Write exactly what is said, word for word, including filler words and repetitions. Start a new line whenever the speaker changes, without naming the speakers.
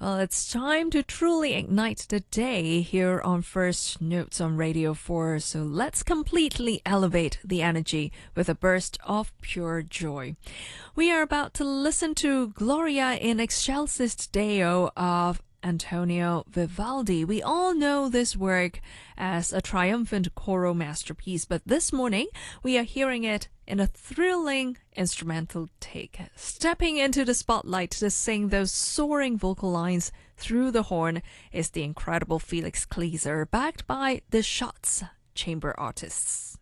Well, it's time to truly ignite the day here on First Notes on Radio four. So let's completely elevate the energy with a burst of pure joy. We are about to listen to Gloria in Excelsis Deo of Antonio Vivaldi. We all know this work as a triumphant choral masterpiece, but this morning we are hearing it in a thrilling instrumental take, stepping into the spotlight to sing those soaring vocal lines through the horn is the incredible Felix Kleeser, backed by the Schatz Chamber Artists.